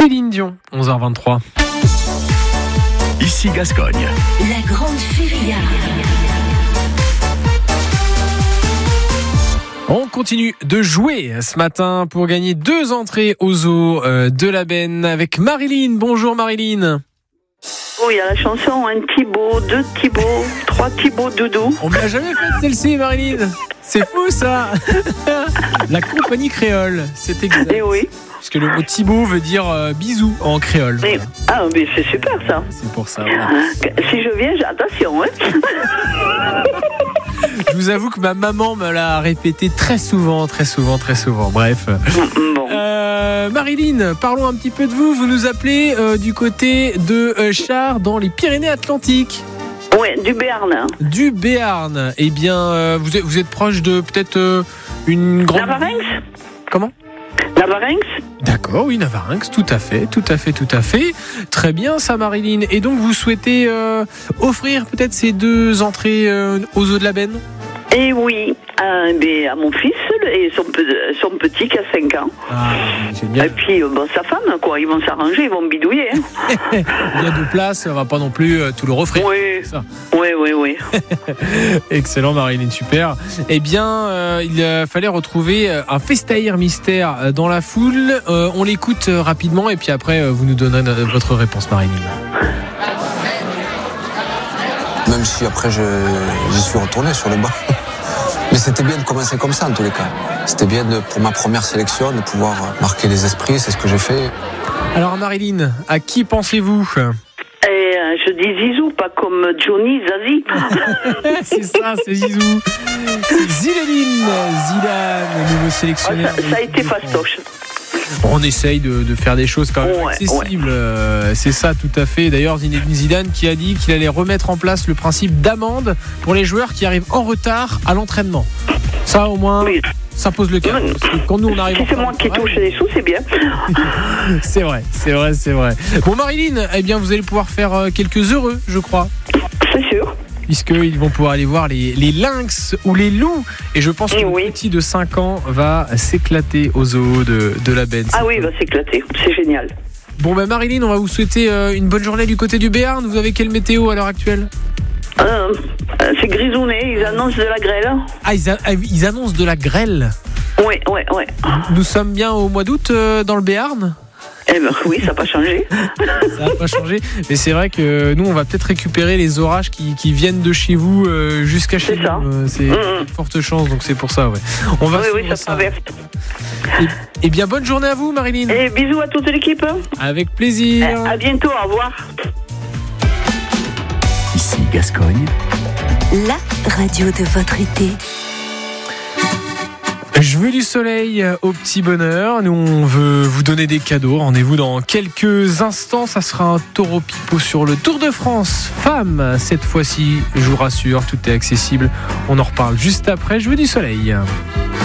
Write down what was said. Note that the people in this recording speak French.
Céline Dion, 11h23. Ici Gascogne. La grande feria. On continue de jouer ce matin pour gagner 2 entrées au zoo de la Benne avec Marilyn. Bonjour Marilyn. Oh, il y a la chanson, un Thibaut, 2 Thibaut, 3 Thibaut Doudou. On me l'a jamais fait celle-ci Marilyn. C'est fou ça. La compagnie créole, c'est exact. Eh oui. Parce que le mot Thibaut veut dire bisou en créole. Mais, ah, mais c'est super ça. C'est pour ça. Voilà. Si je viens, attention. Hein. Je vous avoue que ma maman me l'a répété très souvent. Bref. Bon. Marilyn, parlons un petit peu de vous. Vous nous appelez du côté de Chars dans les Pyrénées-Atlantiques. Ouais, du Béarn. Du Béarn. Eh bien, vous êtes proche de peut-être une grande... Navarinx. Comment ? Navarinx. D'accord, oui, Navarinx, tout à fait. Très bien, ça, Marilyn. Et donc, vous souhaitez offrir peut-être ces 2 entrées aux zoo de la Benne ? Et oui, à mon fils et son petit qui a 5 ans. Ah, génial. Et puis, sa femme, quoi. Ils vont s'arranger, ils vont bidouiller. Hein. Il y a 2 places, on va pas non plus tout le offrir. Oui. Ça. Oui. Excellent Marilyn, super. Eh bien, il fallait retrouver un festaïr mystère dans la foule. On l'écoute rapidement et puis après vous nous donnerez votre réponse Marilyn. Même si après j'y suis retourné sur le banc. Mais c'était bien de commencer comme ça en tous les cas. C'était bien pour ma première sélection de pouvoir marquer les esprits, c'est ce que j'ai fait. Alors Marilyn, à qui pensez-vous ? Je dis Zizou, pas comme Johnny, Zazie. C'est ça, c'est Zizou. C'est Zinedine Zidane, nouveau sélectionneur. Ça a été fastoche. On essaye de faire des choses quand même accessibles. Ouais. C'est ça, tout à fait. D'ailleurs, Zinedine Zidane qui a dit qu'il allait remettre en place le principe d'amende pour les joueurs qui arrivent en retard à l'entraînement. Ça, au moins... Oui. Ça pose le cas. Parce que quand nous on arrive. Si c'est moi qui touche les sous, c'est bien. C'est vrai. Bon Marilyn, eh bien vous allez pouvoir faire quelques heureux, je crois. C'est sûr. Puisqu'ils vont pouvoir aller voir les lynx ou les loups. Et je pense que le petit de 5 ans va s'éclater au zoo de la Benne. Ah oui, il va s'éclater. C'est génial. Bon Marilyn, on va vous souhaiter une bonne journée du côté du Béarn. Vous avez quelle météo à l'heure actuelle ? C'est grisouné, ils annoncent de la grêle. Ah, ils annoncent de la grêle. Oui. Nous sommes bien au mois d'août dans le Béarn ? Eh ben oui, ça n'a pas changé. Ça n'a pas changé, mais c'est vrai que nous on va peut-être récupérer les orages qui viennent de chez vous jusqu'à chez nous. C'est une forte chance, donc c'est pour ça. Ouais. On va oui, ça traverse. Et bien bonne journée à vous Marilyn. Et bisous à toute l'équipe. Avec plaisir. À bientôt, au revoir. Ici Gascogne. La radio de votre été. Je veux du soleil au petit bonheur. Nous, on veut vous donner des cadeaux. Rendez-vous dans quelques instants. Ça sera un taureau pipeau sur le Tour de France. Femme, cette fois-ci, je vous rassure, tout est accessible. On en reparle juste après. Je veux du soleil.